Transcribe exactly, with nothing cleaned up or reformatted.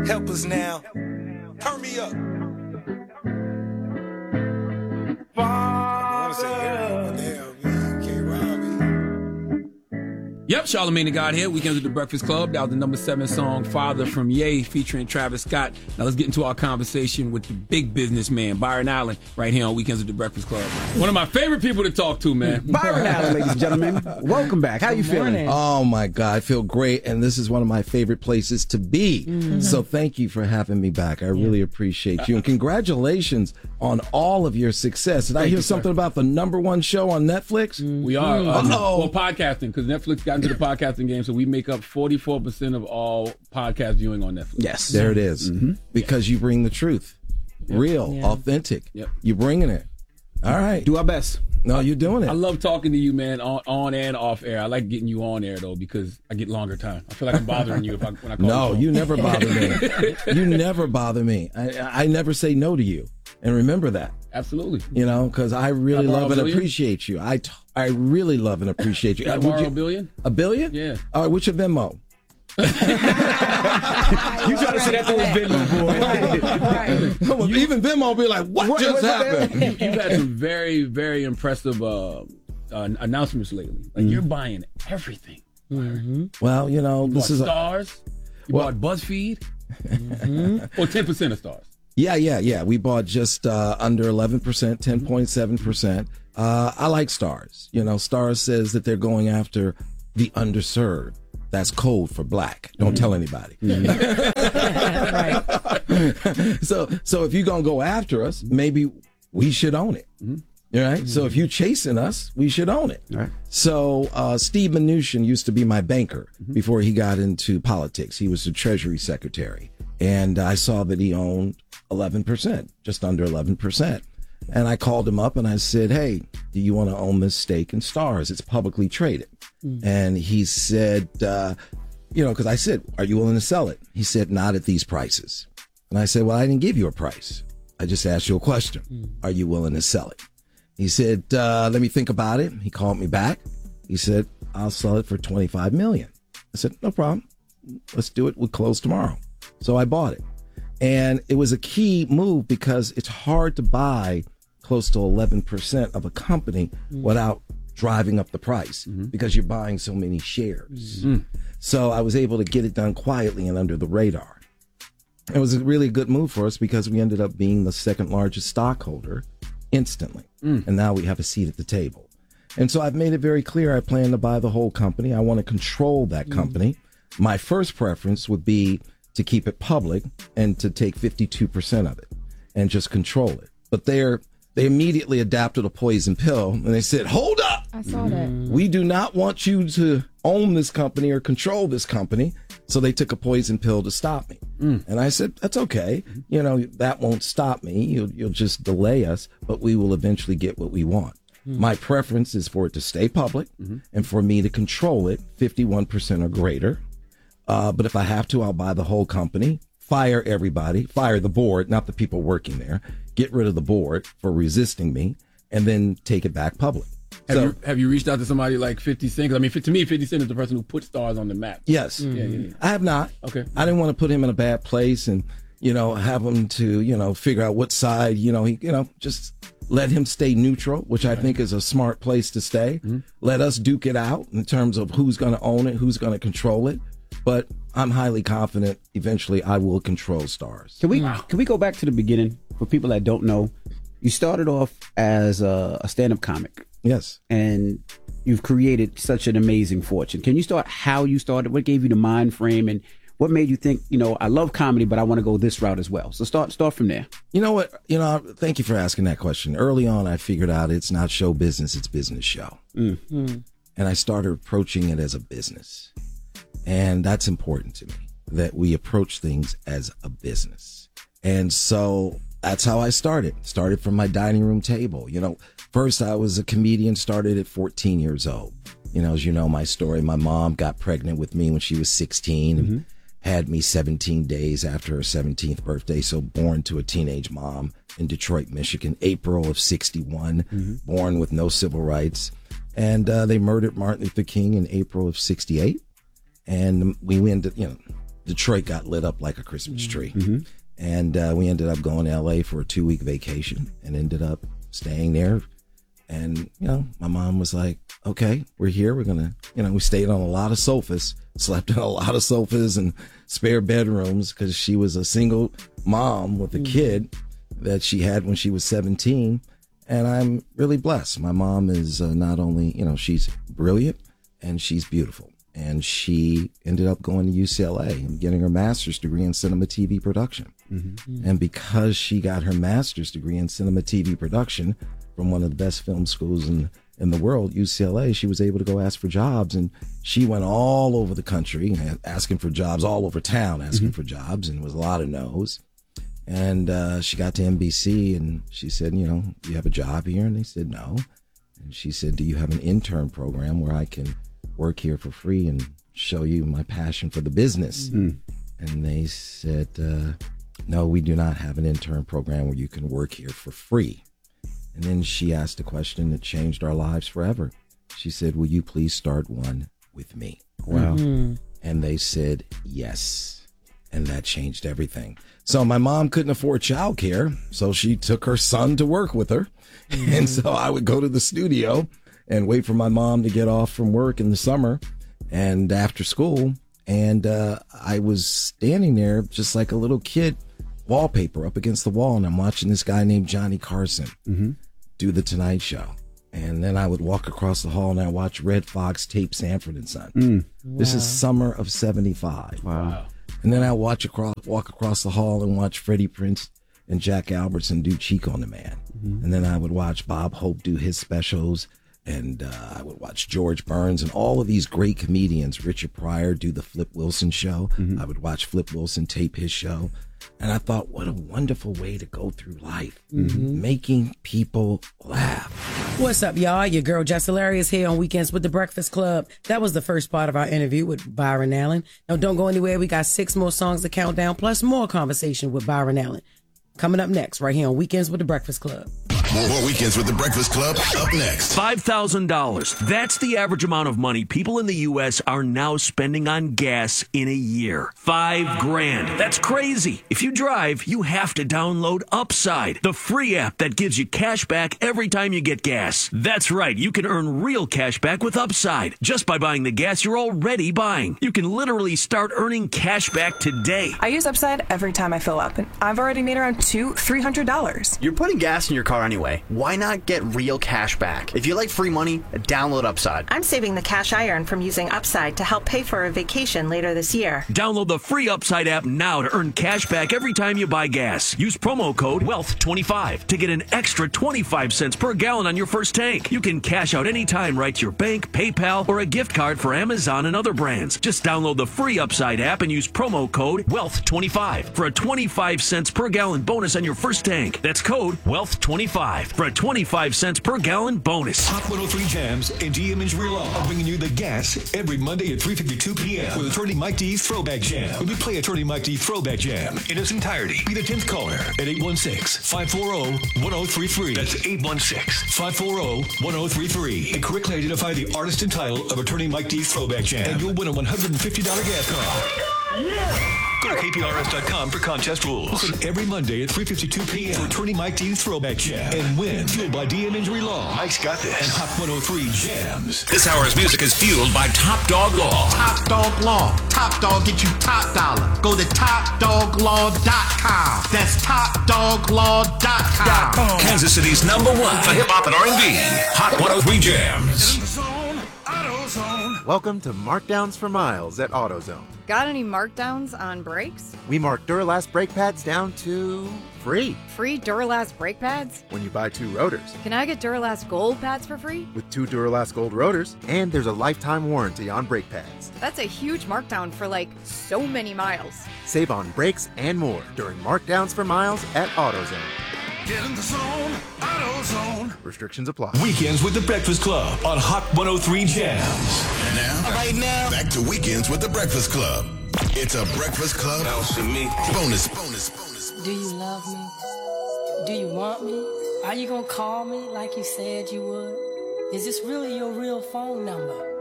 Help us now. Turn me up. Yep, Charlamagne the God here. Weekends with the Breakfast Club. That was the number seven song, Father from Ye, featuring Travis Scott. Now let's get into our conversation with the big businessman, Byron Allen, right here on Weekends with the Breakfast Club. One of my favorite people to talk to, man. Byron Allen, ladies and gentlemen. Welcome back. How you feeling? Oh, my God. I feel great, and this is one of my favorite places to be. Mm-hmm. So thank you for having me back. I really appreciate you, and congratulations on all of your success. Did I hear something about the number one show on Netflix? We are. Uh, well, podcasting, because Netflix got into the podcasting game, so we make up forty-four percent of all podcast viewing on Netflix. Yes. There it is. Mm-hmm. Because you bring the truth. Yep. Real, yeah. authentic. Yep. You're bringing it. All right. Do our best. No, you're doing it. I love talking to you, man, on, on and off air. I like getting you on air, though, because I get longer time. I feel like I'm bothering you if I, when I call No, you. you never bother me. You never bother me. I, I never say no to you. And remember that. Absolutely. You know, because I really love and appreciate you. I, t- I really love and appreciate you. Can I borrow you, a billion? A billion? Yeah. All right, what's your Venmo? You trying to say that to his Venmo, boy. Right. You, Even Venmo be like, what, what just what, happened? You've had some very, very impressive uh, uh, announcements lately. Like, mm-hmm. you're buying everything. Mm-hmm. Well, you know, you this is Stars. A... You well, bought BuzzFeed. Mm-hmm. Or ten percent of Stars. Yeah, yeah, yeah. We bought just uh, under eleven percent, ten point seven percent. Uh, I like Stars. You know, Stars says that they're going after the underserved. That's code for black. Don't mm-hmm. tell anybody. Mm-hmm. right. So, so if you're going to go after us, maybe we should own it. Mm-hmm. All right. Mm-hmm. So if you're chasing us, we should own it. Right. So uh, Steve Mnuchin used to be my banker mm-hmm. before he got into politics. He was the Treasury Secretary. And I saw that he owned eleven percent, just under eleven percent. And I called him up and I said, hey, do you want to own this stake in Stars? It's publicly traded. Mm-hmm. And he said, uh, you know, because I said, are you willing to sell it? He said, not at these prices. And I said, well, I didn't give you a price. I just asked you a question. Mm-hmm. Are you willing to sell it? He said, uh, let me think about it. He called me back. He said, I'll sell it for twenty-five million dollars. I said, no problem. Let's do it. We'll close tomorrow. So I bought it. And it was a key move because it's hard to buy close to eleven percent of a company mm-hmm. without driving up the price mm-hmm. because you're buying so many shares. Mm-hmm. So I was able to get it done quietly and under the radar. It was a really good move for us because we ended up being the second largest stockholder instantly. Mm. And now we have a seat at the table. And so I've made it very clear I plan to buy the whole company. I want to control that company. Mm. My first preference would be to keep it public and to take fifty-two percent of it and just control it. But they're They immediately adapted a poison pill and they said, hold up. I saw that. We do not want you to own this company or control this company. So they took a poison pill to stop me. Mm. And I said, that's okay. You know, that won't stop me. You'll, you'll just delay us, but we will eventually get what we want. Mm. My preference is for it to stay public mm-hmm. and for me to control it fifty-one percent or greater. Uh, but if I have to, I'll buy the whole company, fire everybody, fire the board, not the people working there. Get rid of the board for resisting me, and then take it back public. Have, so, you, have you reached out to somebody like fifty Cent? I mean, to me, fifty Cent is the person who put Stars on the map. Yes. Mm-hmm. Yeah, yeah, yeah. I have not. Okay. I didn't want to put him in a bad place and, you know, have him to, you know, figure out what side, you know, he, you know, just let him stay neutral, which I think is a smart place to stay. Mm-hmm. Let us duke it out in terms of who's going to own it, who's going to control it. But I'm highly confident eventually I will control Stars. Can we wow. can we go back to the beginning for people that don't know? You started off as a, a stand-up comic. Yes. And you've created such an amazing fortune. Can you start how you started? What gave you the mind frame and what made you think, you know, I love comedy, but I want to go this route as well? So start start from there. You know what? You know, thank you for asking that question. Early on, I figured out it's not show business, it's business show. Mm. Mm. And I started approaching it as a business. And that's important to me, that we approach things as a business. And so that's how I started. Started from my dining room table. You know, first I was a comedian, started at fourteen years old. You know, as you know my story, my mom got pregnant with me when she was sixteen and mm-hmm. had me seventeen days after her seventeenth birthday. So born to a teenage mom in Detroit, Michigan, April of sixty-one, mm-hmm. born with no civil rights. And uh, they murdered Martin Luther King in April of sixty-eight. And we ended, you know, Detroit got lit up like a Christmas tree. Mm-hmm. And uh, we ended up going to L A for a two-week vacation and ended up staying there. And, you know, my mom was like, okay, we're here. We're going to, you know, we stayed on a lot of sofas, slept in a lot of sofas and spare bedrooms because she was a single mom with a kid that she had when she was seventeen. And I'm really blessed. My mom is uh, not only, you know, she's brilliant and she's beautiful. And she ended up going to U C L A and getting her master's degree in cinema T V production. Mm-hmm. And because she got her master's degree in cinema T V production from one of the best film schools in, in the world, U C L A, she was able to go ask for jobs. And she went all over the country asking for jobs, all over town asking mm-hmm. for jobs. And it was a lot of no's. And uh, she got to N B C and she said, you know, do you have a job here? And they said, no. And she said, do you have an intern program where I can work here for free and show you my passion for the business? Mm. And they said, uh, no, we do not have an intern program where you can work here for free. And then she asked a question that changed our lives forever. She said, will you please start one with me? Wow. Mm-hmm. And they said, yes. And that changed everything. So my mom couldn't afford childcare, so she took her son to work with her. Mm-hmm. And so I would go to the studio and wait for my mom to get off from work in the summer and after school. And uh, I was standing there just like a little kid, wallpaper up against the wall. And I'm watching this guy named Johnny Carson mm-hmm. do The Tonight Show. And then I would walk across the hall and I watch Red Fox tape Sanford and Son. Mm. Wow. This is summer of seventy-five. Wow. And then I watch across, walk across the hall and watch Freddie Prinze and Jack Albertson do Cheek on the Man. Mm-hmm. And then I would watch Bob Hope do his specials. And uh, I would watch George Burns and all of these great comedians. Richard Pryor do the Flip Wilson show. Mm-hmm. I would watch Flip Wilson tape his show. And I thought, what a wonderful way to go through life, mm-hmm. making people laugh. What's up, y'all? Your girl Jess Hilarious here on Weekends with the Breakfast Club. That was the first part of our interview with Byron Allen. Now, don't go anywhere. We got six more songs to count down, plus more conversation with Byron Allen. Coming up next, right here on Weekends with the Breakfast Club. More, more Weekends with the Breakfast Club up next. five thousand dollars. That's the average amount of money people in the U S are now spending on gas in a year. Five grand. That's crazy. If you drive, you have to download Upside, the free app that gives you cash back every time you get gas. That's right. You can earn real cash back with Upside just by buying the gas you're already buying. You can literally start earning cash back today. I use Upside every time I fill up, and I've already made around two, three hundred dollars. You're putting gas in your car anyway. Why not get real cash back? If you like free money, download Upside. I'm saving the cash I earn from using Upside to help pay for a vacation later this year. Download the free Upside app now to earn cash back every time you buy gas. Use promo code wealth twenty-five to get an extra twenty-five cents per gallon on your first tank. You can cash out anytime right to your bank, PayPal, or a gift card for Amazon and other brands. Just download the free Upside app and use promo code wealth twenty-five for a twenty-five cents per gallon bonus on your first tank. That's code wealth twenty-five for a twenty-five cents per gallon bonus. Hot one oh three Jams and D M Imagery Law are bringing you the gas every Monday at three fifty-two p.m. with Attorney Mike D's Throwback Jam. When we play Attorney Mike D's Throwback Jam in its entirety, be the tenth caller at eight one six, five four zero, one zero three three. That's eight one six, five four zero, one zero three three. And correctly identify the artist and title of Attorney Mike D's Throwback Jam, and you'll win a one hundred fifty dollars gas card. Yeah. Go to K P R S dot com for contest rules. Listen every Monday at three fifty-two p.m. for Attorney Mike D's Throwback Jam and win. Fueled by D M Injury Law. Mike's got this. And Hot one oh three Jams. This hour's music is fueled by Top Dog Law. Top Dog Law. Top Dog get you top dollar. Go to top dog law dot com. That's top dog law dot com. Kansas City's number one for hip hop and R and B. Hot one oh three Jams. Welcome to Markdowns for Miles at AutoZone. Got any markdowns on brakes? We mark Duralast brake pads down to free. Free Duralast brake pads? When you buy two rotors. Can I get Duralast Gold pads for free? With two Duralast Gold rotors, and there's a lifetime warranty on brake pads. That's a huge markdown for like so many miles. Save on brakes and more during Markdowns for Miles at AutoZone. Get in the zone, AutoZone. Restrictions apply. Weekends with the Breakfast Club on Hot one oh three Jams. And now, right now, back to Weekends with the Breakfast Club. It's a Breakfast Club bonus, bonus, bonus. Do you love me? Do you want me? Are you gonna call me like you said you would? Is this really your real phone number?